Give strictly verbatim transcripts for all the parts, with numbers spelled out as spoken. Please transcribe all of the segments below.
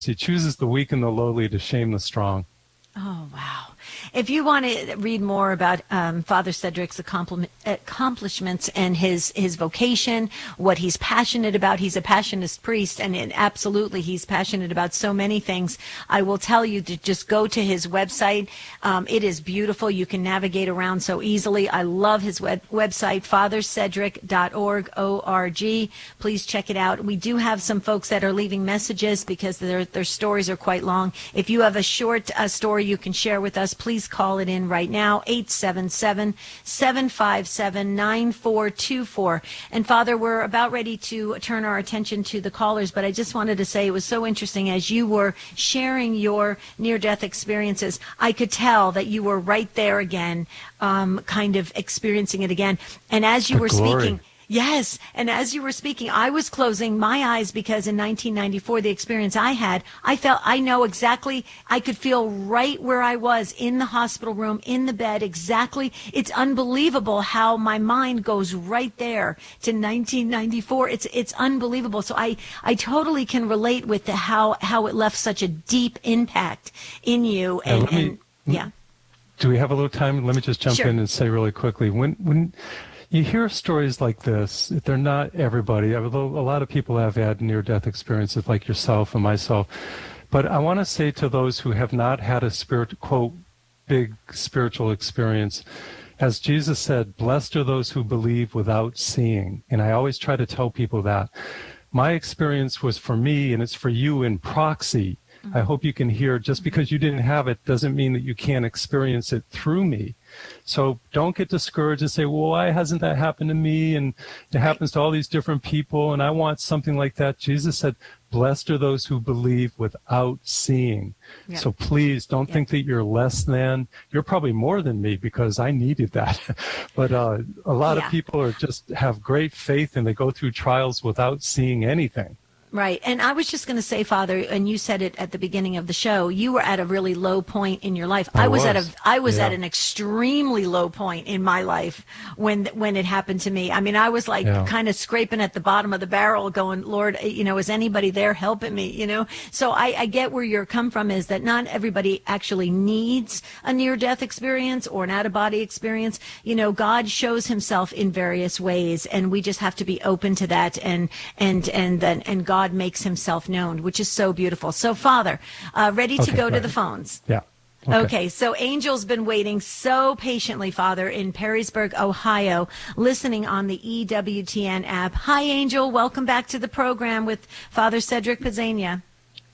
He chooses the weak and the lowly to shame the strong. Oh, wow. If you want to read more about um, Father Cedric's accomplishments and his, his vocation, what he's passionate about, he's a passionist priest, and it, absolutely he's passionate about so many things. I will tell you to just go to his website. Um, it is beautiful. You can navigate around so easily. I love his web- website, father cedric dot org, O R G. Please check it out. We do have some folks that are leaving messages because their, their stories are quite long. If you have a short uh, story you can share with us, please call it in right now, eight seven seven, seven five seven, nine four two four. And Father, we're about ready to turn our attention to the callers, but I just wanted to say it was so interesting as you were sharing your near-death experiences. I could tell that you were right there again, um, kind of experiencing it again. And as you The were glory. speaking, yes, and as you were speaking, I was closing my eyes because in nineteen ninety-four, the experience I had, I felt, I know exactly, I could feel right where I was in the hospital room, in the bed, exactly. It's unbelievable how my mind goes right there to nineteen ninety-four. It's it's unbelievable. So I, I totally can relate with the, how, how it left such a deep impact in you. Yeah, And, let me, and yeah. Do we have a little time? Let me just jump Sure. in and say really quickly, when when you hear stories like this, they're not everybody, although a lot of people have had near-death experiences like yourself and myself. But I want to say to those who have not had a spirit, quote, big spiritual experience, as Jesus said, blessed are those who believe without seeing. And I always try to tell people that. My experience was for me, and it's for you in proxy. I hope you can hear, just because you didn't have it doesn't mean that you can't experience it through me. So don't get discouraged and say, well, why hasn't that happened to me? And it happens to all these different people, and I want something like that. Jesus said, blessed are those who believe without seeing. Yeah. So please don't Yeah. think that you're less than. You're probably more than me because I needed that. But uh, a lot Yeah. of people are just have great faith and they go through trials without seeing anything. Right. And I was just going to say, Father, and you said it at the beginning of the show, you were at a really low point in your life. I I was, at a was. I was Yeah. at an extremely low point in my life when when it happened to me. I mean, I was like Yeah. kind of scraping at the bottom of the barrel going, Lord, you know, is anybody there helping me, you know? So I, I get where you're come from, is that not everybody actually needs a near-death experience or an out-of-body experience. You know, God shows himself in various ways, and we just have to be open to that, and and and then and God God makes himself known, which is so beautiful. So, Father, uh, ready to Okay, go to right. the phones. Yeah. Okay. Okay. So Angel's been waiting so patiently, Father, in Perrysburg, Ohio, listening on the E W T N app. Hi, Angel. Welcome back to the program with Father Cedric Pizzania.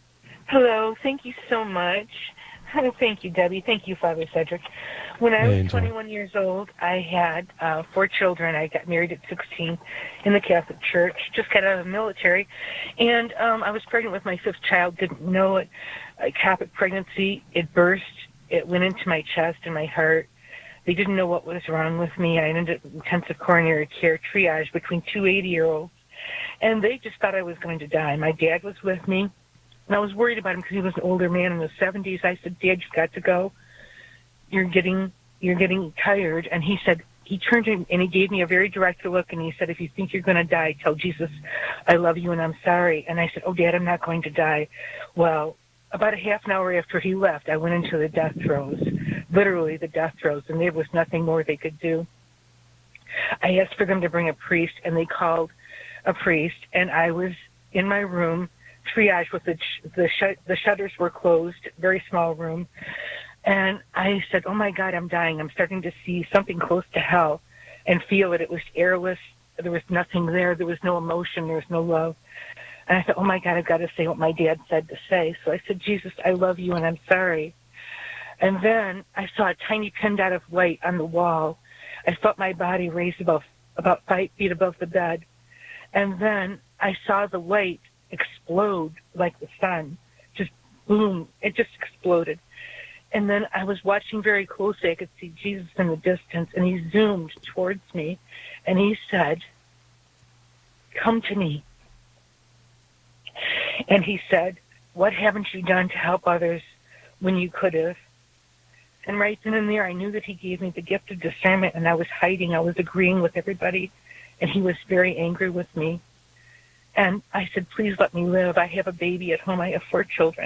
Hello. Thank you so much. Oh, thank you, Debbie. Thank you, Father Cedric. When I Hey, was Angel. twenty-one years old, I had uh, four children. I got married at sixteen in the Catholic Church, just got out of the military. And um, I was pregnant with my fifth child, didn't know it. A Catholic pregnancy, it burst. It went into my chest and my heart. They didn't know what was wrong with me. I ended up in intensive coronary care triage between two eighty-year-olds. And they just thought I was going to die. My dad was with me. And I was worried about him because he was an older man in the seventies. I said, Dad, you've got to go. You're getting you're getting tired. And he said, he turned to me and he gave me a very direct look, and he said, if you think you're going to die, tell Jesus, I love you and I'm sorry. And I said, oh, Dad, I'm not going to die. Well, about a half an hour after he left, I went into the death throes, literally the death throes, and there was nothing more they could do. I asked for them to bring a priest, and they called a priest, and I was in my room, triage with the the, sh- the shutters were closed, very small room. And I said, oh, my God, I'm dying. I'm starting to see something close to hell and feel it. It was airless. There was nothing there. There was no emotion. There was no love. And I thought, oh, my God, I've got to say what my dad said to say. So I said, Jesus, I love you and I'm sorry. And then I saw a tiny pin dot of light on the wall. I felt my body raise above, about five feet above the bed. And then I saw the light explode like the sun. Just boom. It just exploded. And then I was watching very closely. I could see Jesus in the distance, and he zoomed towards me, and he said, come to me. And he said, what haven't you done to help others when you could have? And right then and there, I knew that he gave me the gift of discernment, and I was hiding. I was agreeing with everybody, and he was very angry with me. And I said, please let me live. I have a baby at home. I have four children.